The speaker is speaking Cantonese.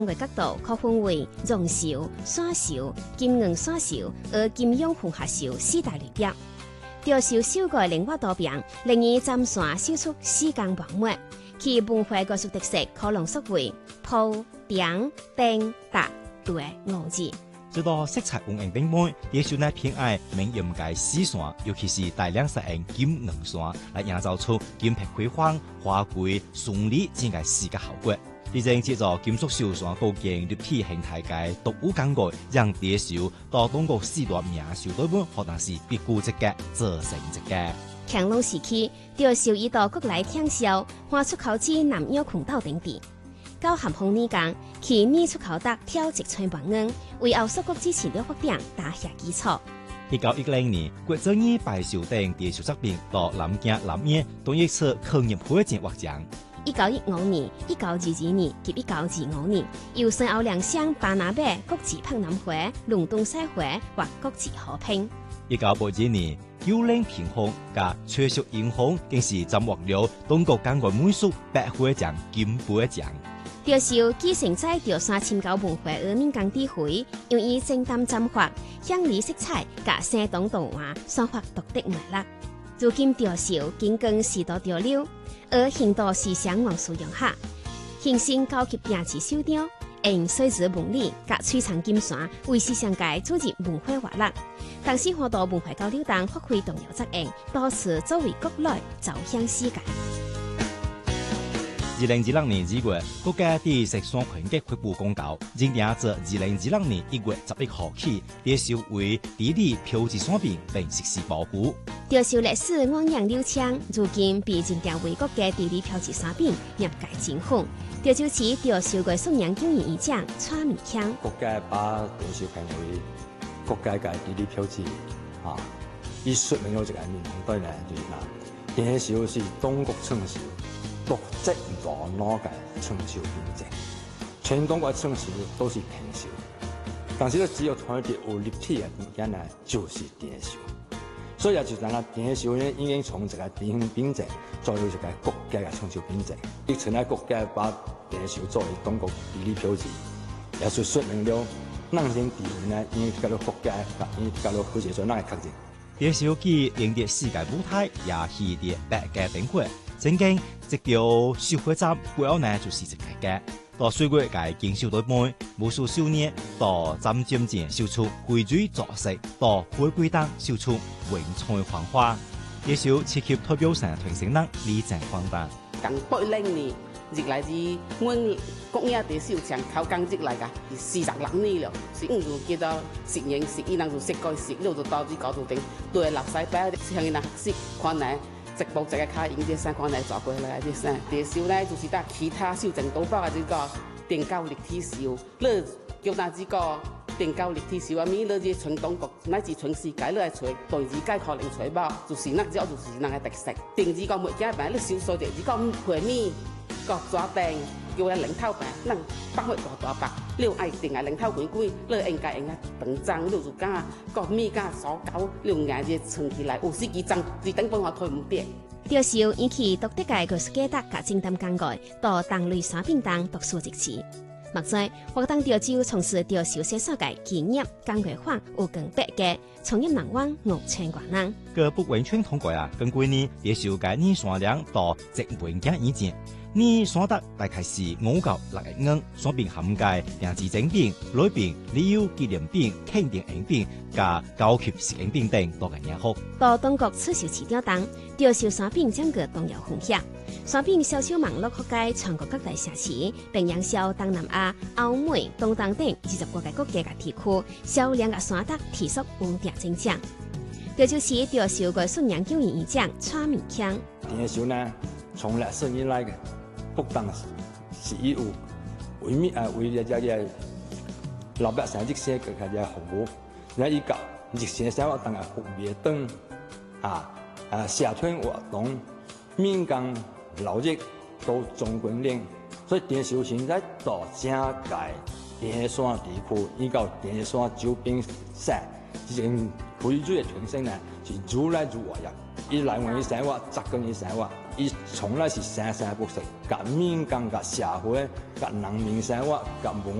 嘅角度可分為絨蓽、線蓽、金銀線蓽和金融混合蓽四大類別。雕繡繡改靈活多變，令伊針線繡出四更完美。其文化藝術特色可濃縮為鋪、頂、釘、搭、對五字。 直到色彩豐盈並美，雕繡呢偏愛明豔嘅絲線，尤其是大量使用金銀線，來營造出金碧輝煌、華貴順利整個視覺效果。已經藉助金屬繡線構建立體形態嘅獨有感覺，讓雕繡到中國四大名繡隊本可能是別具一格、自成一格。 乾隆時期，雕繡已到國內暢銷，還出口至南洋群島等地。到咸豐年間，其米出口達挑一寸萬元，為後屬國支持了發展打下基礎。 1910年，國政院白繡等雕繡作品到南京、南洋統一出科研會展獲獎。 1915年、1922年及1925年，由申奧亮相巴拿馬國際柏林會、倫敦賽會或國際和平。 1982年，幽靈屏風加翠色英雄更是斬獲了中國港澳美術百花獎金杯獎。 雕繡繼承在雕山深厚文化而民間智慧，用以精淡斬法、香麗色彩加生動圖畫，散發獨特魅力。如今雕繡緊跟時代潮流，而現代思想元素融合，形成高級定制繡雕，用水質紋理加璀璨金線為時尚界注入文化活力。當時好多文化交流等發揮重要作用，多次作為國內走向世界。 2026年2月，國家第13權級發布公告，認定自2026年1月11號起，雕繡為地理標誌產品並實施保護。 雕繡歷史源遠流長，如今被認定為國家地理標誌產品，業界稱呼。這就是雕繡嘅數量9年以上串名腔。 國家把雕繡評為國家嘅地理標誌，以說明咗一個民眾對呢，就是嗱，雕繡是中國稱繡。獨質羅攞嘅春繡品種，全中國嘅春繡都是平繡，但是咧只有團結有立體嘅物件呢，就是雕繡。所以啊，就講啦，雕繡呢已經從一個地方品種，作為一個國家嘅春繡品種。以前咧國家把雕繡作為中國地理標誌，也就說明了咱先地位呢，因為加入國家，因為加入好似說咱嘅確認。 雕繡既贏得世界舞台，也贏得百家燈會。曾經這條繡花針背後呢，就是一個家。到歲月嘅經繡隊妹，無數少年到針尖前繡出匯水作色，到玫瑰燈繡出雲彩繁花。雕繡刺激代表上傳承人李正光大。 1980年入來自我國家雕繡廠頭剛入來噶，46年了，是就記得10年11人就設計16就到至搞到定，對垃圾擺向人學習看呢。直播這個卡影啲相關嚟做過來啲相，雕繡呢就是得其他繡整刀包嘅這個定高立體繡，你叫哪這個定高立體繡啊？咪你啲全中國乃至全世界你來找，對自己可能找吧，就是那只要就是那個特色。定這個每家版你繡數就這個皮咪個抓定，叫佢領頭版，能包括個抓白，你愛定係領頭玫瑰，你應該應該等張，你就講個咪加所搞，你硬隻存起來有時幾張，你等幫我推唔掂。 雕繡以其獨特嘅藝術價值加精淡感覺，到當類產品當獨樹一幟。目前，我當雕繡從事雕繡製作嘅企業更規範有更百嘅，從業人員5000多人。 個不完全通過根據呢雕繡嘅年產量到1萬件以前。呢所得大概是5到6億元，產品涵蓋定制精品、禮品、禮物紀念品、慶典禮品加高級飾品品等多個領域。 到中國出售市場當，雕繡產品將個動搖風險。產品銷售網絡覆蓋全國各大城市，並營銷東南亞、歐美、東東等20個國家嘅地區，銷量嘅所得提速穩定增長。這就是雕繡嘅數量9年以上串名腔。 雕繡呢，從歷史以來嘅。不當是義務，為咗老百姓日生嘅嘅服務，然後依個日生生活當嘅服務等社團活動、民間勞役都總歸領，所以雕繡現在到整個電山地區，依個電山周邊省，人匯水嘅傳承呢，是越來越活躍，一來往生活，習慣嘅生活。 伊從來是生生不息，甲民間、甲社會、甲人民生活、甲文